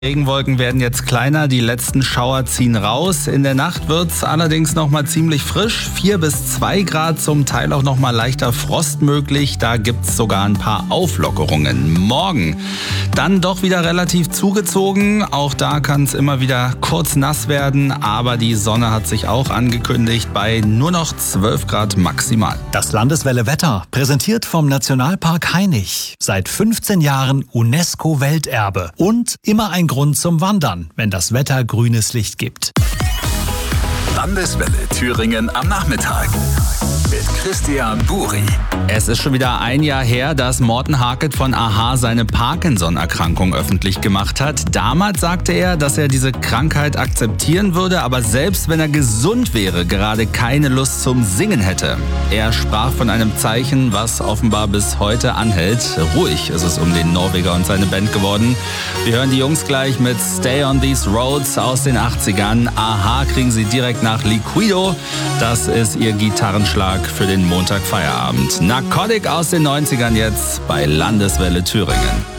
Regenwolken werden jetzt kleiner, die letzten Schauer ziehen raus. In der Nacht wird's allerdings nochmal ziemlich frisch. 4 bis 2 Grad, zum Teil auch nochmal leichter Frost möglich. Da gibt's sogar ein paar Auflockerungen. Morgen dann doch wieder relativ zugezogen. Auch da kann es immer wieder kurz nass werden. Aber die Sonne hat sich auch angekündigt bei nur noch 12 Grad maximal. Das Landeswelle Wetter, präsentiert vom Nationalpark Hainich. Seit 15 Jahren UNESCO-Welterbe. Und immer ein Grund zum Wandern, wenn das Wetter grünes Licht gibt. Landeswelle Thüringen am Nachmittag mit Christian Buri. Es ist schon wieder ein Jahr her, dass Morten Harket von a-ha seine Parkinson-Erkrankung öffentlich gemacht hat. Damals sagte er, dass er diese Krankheit akzeptieren würde, aber selbst wenn er gesund wäre, gerade keine Lust zum Singen hätte. Er sprach von einem Zeichen, was offenbar bis heute anhält. Ruhig ist es um den Norweger und seine Band geworden. Wir hören die Jungs gleich mit Stay on These Roads aus den 80ern. a-ha kriegen sie direkt nach Liquido. Das ist ihr Gitarrenschlag für den Montagfeierabend. Narcotic aus den 90ern jetzt bei Landeswelle Thüringen.